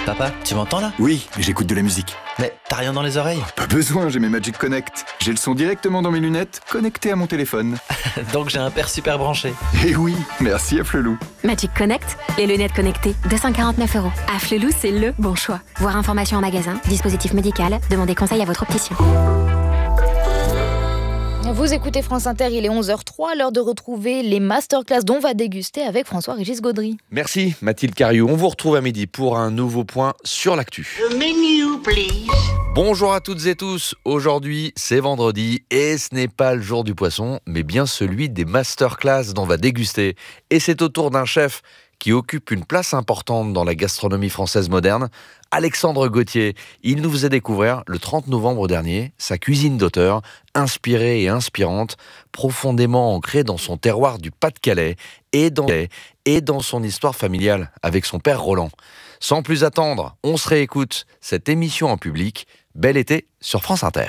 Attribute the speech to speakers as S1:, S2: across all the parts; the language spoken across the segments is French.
S1: Papa, tu m'entends là?
S2: Oui, mais j'écoute de la musique.
S1: Mais t'as rien dans les oreilles?
S2: Pas besoin, j'ai mes Magic Connect. J'ai le son directement dans mes lunettes, connecté à mon téléphone.
S1: Donc j'ai un père super branché.
S2: Et oui, merci à Flelou.
S3: Magic Connect, les lunettes connectées, 249 €. À Flelou, c'est le bon choix. Voir information en magasin, dispositif médical, demandez conseil à votre opticien.
S4: Vous écoutez France Inter, il est 11h03, l'heure de retrouver les masterclass dont on va déguster avec François-Régis Gaudry.
S5: Merci Mathilde Cariou, on vous retrouve à midi pour un nouveau point sur l'actu.
S6: The menu, please.
S5: Bonjour à toutes et tous, aujourd'hui c'est vendredi et ce n'est pas le jour du poisson, mais bien celui des masterclass dont on va déguster. Et c'est au tour d'un chef qui occupe une place importante dans la gastronomie française moderne, Alexandre Gauthier. Il nous faisait découvrir le 30 novembre dernier sa cuisine d'auteur, inspirée et inspirante, profondément ancrée dans son terroir du Pas-de-Calais et dans son histoire familiale avec son père Roland. Sans plus attendre, on se réécoute cette émission en public. Bel été sur France Inter.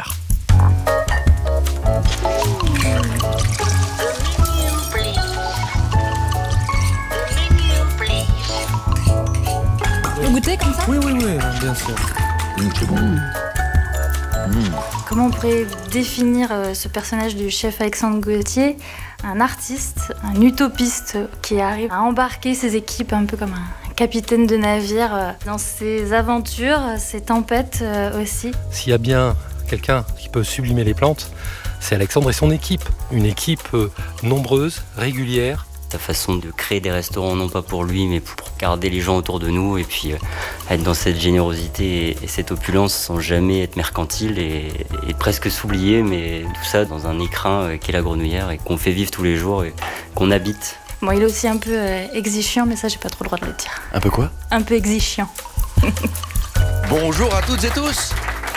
S4: Goûter comme ça ?
S7: Oui, bien sûr.
S2: C'est bon.
S8: Comment on pourrait définir ce personnage du chef Alexandre Gauthier ? Un artiste, un utopiste qui arrive à embarquer ses équipes un peu comme un capitaine de navire dans ses aventures, ses tempêtes aussi.
S7: S'il y a bien quelqu'un qui peut sublimer les plantes, c'est Alexandre et son équipe. Une équipe nombreuse, régulière.
S9: Sa façon de créer des restaurants, non pas pour lui, mais pour garder les gens autour de nous et puis être dans cette générosité et cette opulence sans jamais être mercantile et presque s'oublier, mais tout ça dans un écrin qu'est la Grenouillère et qu'on fait vivre tous les jours et qu'on habite.
S8: Bon, il est aussi un peu exigeant, mais ça, j'ai pas trop le droit de le dire.
S5: Un peu quoi ?
S8: Un peu exigeant.
S5: Bonjour à toutes et tous.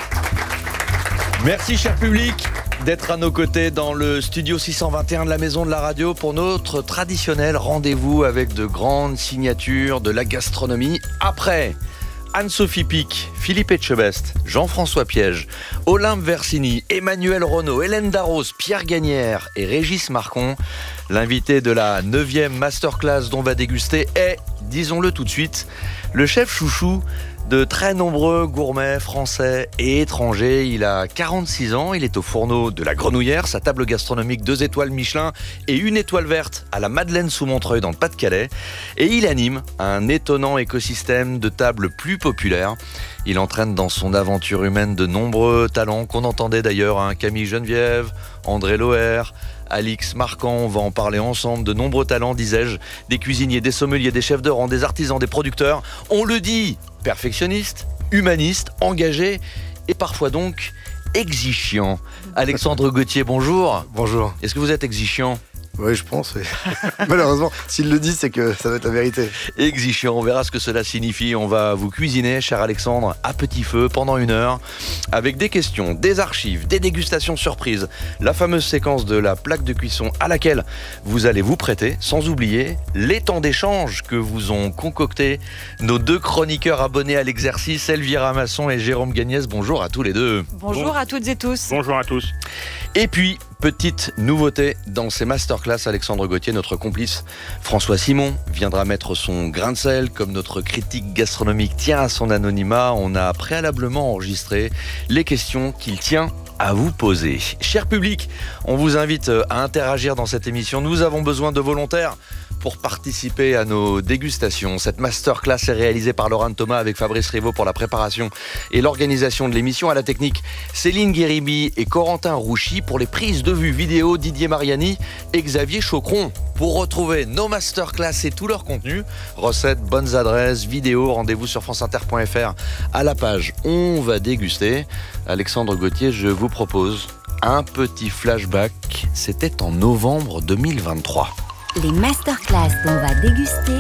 S5: Merci cher public d'être à nos côtés dans le studio 621 de la Maison de la Radio pour notre traditionnel rendez-vous avec de grandes signatures de la gastronomie. Après Anne-Sophie Pic, Philippe Etchebest, Jean-François Piège, Olympe Versini, Emmanuel Renaud, Hélène Darros, Pierre Gagnère et Régis Marcon, l'invité de la 9e masterclass dont on va déguster est, disons-le tout de suite, le chef chouchou de très nombreux gourmets français et étrangers. Il a 46 ans, il est au fourneau de la Grenouillère, sa table gastronomique 2 étoiles Michelin et 1 étoile verte à la Madeleine sous Montreuil dans le Pas-de-Calais. Et il anime un étonnant écosystème de tables plus populaires. Il entraîne dans son aventure humaine de nombreux talents qu'on entendait d'ailleurs, Camille Geneviève, André Loher, Alix Marquand, on va en parler ensemble, de nombreux talents, disais-je, des cuisiniers, des sommeliers, des chefs de rang, des artisans, des producteurs. On le dit, perfectionnistes, humanistes, engagés et parfois donc exigeants. Alexandre Gauthier, bonjour.
S10: Bonjour.
S5: Est-ce que vous êtes exigeant ?
S10: Oui, je pense. Oui. Malheureusement, s'il le dit, c'est que ça va être la vérité.
S5: Exigeant, on verra ce que cela signifie. On va vous cuisiner, cher Alexandre, à petit feu pendant 1 heure, avec des questions, des archives, des dégustations surprises, la fameuse séquence de la plaque de cuisson à laquelle vous allez vous prêter, sans oublier les temps d'échange que vous ont concocté nos 2 chroniqueurs abonnés à l'exercice, Elvira Masson et Jérôme Gagnès. Bonjour à tous les deux.
S11: Bonjour à toutes et tous.
S12: Bonjour à tous.
S5: Et puis, petite nouveauté dans ces masterclass, Alexandre Gauthier, notre complice François Simon, viendra mettre son grain de sel. Comme notre critique gastronomique tient à son anonymat, on a préalablement enregistré les questions qu'il tient à vous poser. Cher public, on vous invite à interagir dans cette émission. Nous avons besoin de volontaires pour participer à nos dégustations. Cette masterclass est réalisée par Laurent Thomas avec Fabrice Rivaud pour la préparation et l'organisation de l'émission. À la technique, Céline Guéribi et Corentin Rouchy. Pour les prises de vue vidéo, Didier Mariani et Xavier Chaucron. Pour retrouver nos masterclass et tout leur contenu, recettes, bonnes adresses, vidéos, rendez-vous sur franceinter.fr à la page On va déguster. Alexandre Gauthier, je vous propose un petit flashback. C'était en novembre 2023.
S3: Les masterclass dont on va déguster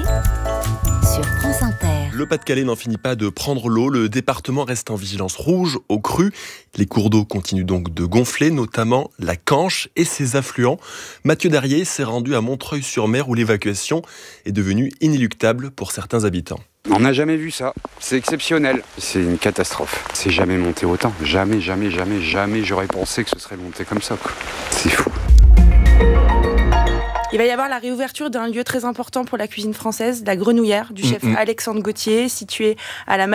S3: sur France Inter.
S13: Le Pas-de-Calais n'en finit pas de prendre l'eau. Le département reste en vigilance rouge au cru. Les cours d'eau continuent donc de gonfler, notamment la Canche et ses affluents. Mathieu Darrier s'est rendu à Montreuil-sur-Mer où l'évacuation est devenue inéluctable pour certains habitants.
S14: On n'a jamais vu ça. C'est exceptionnel. C'est une catastrophe. C'est jamais monté autant. Jamais j'aurais pensé que ce serait monté comme ça, quoi. C'est fou.
S11: Il va y avoir la réouverture d'un lieu très important pour la cuisine française, la Grenouillère du chef Alexandre Gauthier, situé à la